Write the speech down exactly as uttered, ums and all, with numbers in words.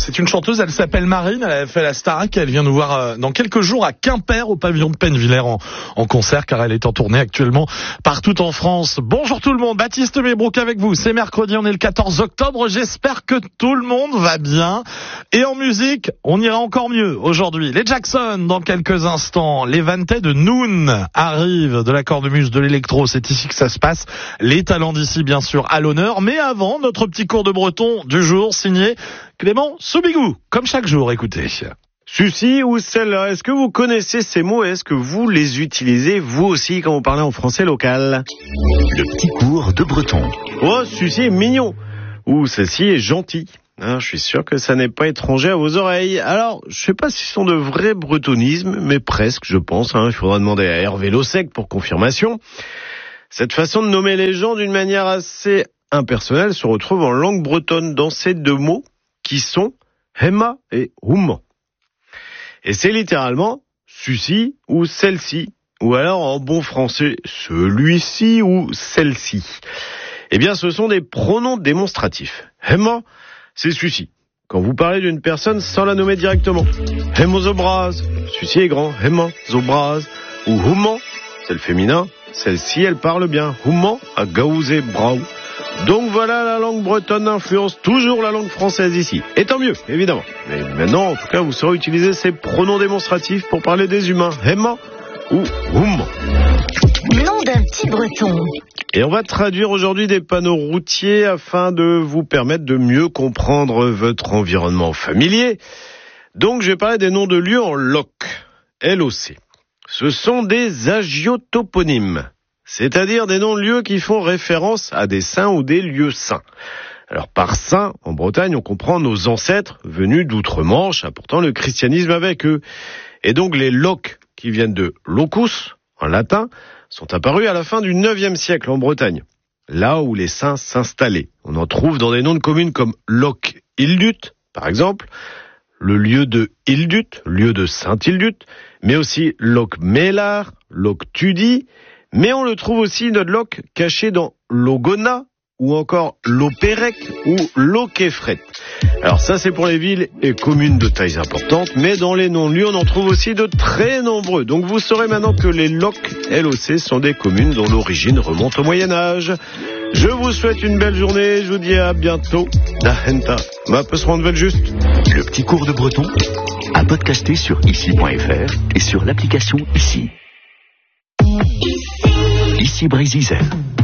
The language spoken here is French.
C'est une chanteuse, elle s'appelle Marine, elle a fait la Starac, elle vient nous voir euh, dans quelques jours à Quimper, au pavillon de Pennevillers en, en concert, car elle est en tournée actuellement partout en France. Bonjour tout le monde, Baptiste Mébrouk avec vous. C'est mercredi, on est le quatorze octobre, j'espère que tout le monde va bien. Et en musique, on ira encore mieux aujourd'hui. Les Jackson dans quelques instants, les Vantais de Noon arrivent de la cornemuse de l'électro, c'est ici que ça se passe. Les talents d'ici bien sûr à l'honneur, mais avant, notre petit cours de breton du jour signé Clément Soubigou, comme chaque jour, écoutez. Sucy ou celle-là, est-ce que vous connaissez ces mots et est-ce que vous les utilisez vous aussi quand vous parlez en français local? Le petit cours de breton. Oh, Sucy est mignon. Ou celle-ci est gentille. Hein, je suis sûr que ça n'est pas étranger à vos oreilles. Alors, je sais pas si ce sont de vrais bretonismes, mais presque, je pense. Hein. Il faudra demander à Hervé Lossec pour confirmation. Cette façon de nommer les gens d'une manière assez impersonnelle se retrouve en langue bretonne dans ces deux mots qui sont Hema et Houman. Et c'est littéralement Sucy ou celle-ci, ou alors en bon français celui-ci ou celle-ci. Eh bien, ce sont des pronoms démonstratifs. Hema, c'est Sucy. Quand vous parlez d'une personne sans la nommer directement. Hemo zobraz, Sucy est grand, Hema zobraz. Ou Houman, c'est le féminin. Celle-ci, elle parle bien. Houman a gaouzé brau. Donc voilà, la langue bretonne influence toujours la langue française ici. Et tant mieux, évidemment. Mais maintenant, en tout cas, vous saurez utiliser ces pronoms démonstratifs pour parler des humains. Hema ou Houman. Nom d'un petit breton. Et on va traduire aujourd'hui des panneaux routiers afin de vous permettre de mieux comprendre votre environnement familier. Donc, je vais parler des noms de lieux en loc. L O C. Ce sont des agiotoponymes, c'est-à-dire des noms de lieux qui font référence à des saints ou des lieux saints. Alors par saints, en Bretagne, on comprend nos ancêtres venus d'outre-Manche, apportant le christianisme avec eux. Et donc les locs, qui viennent de locus, en latin, sont apparus à la fin du neuvième siècle en Bretagne, là où les saints s'installaient. On en trouve dans des noms de communes comme Loc Hildut, par exemple, le lieu de Hildut, lieu de Saint-Hildut, mais aussi Loc Mélar, Loc Tudi, mais on le trouve aussi, notre loc, caché dans Logona, ou encore Lopérec, ou Loquefret. Alors ça, c'est pour les villes et communes de tailles importantes, mais dans les non-lieux, on en trouve aussi de très nombreux. Donc vous saurez maintenant que les locs L O C sont des communes dont l'origine remonte au Moyen-Âge. Je vous souhaite une belle journée, je vous dis à bientôt. Dahenta, ma peut se rendre juste. Le petit cours de breton à podcaster sur ici point f r et sur l'application Ici. Ici Brésil.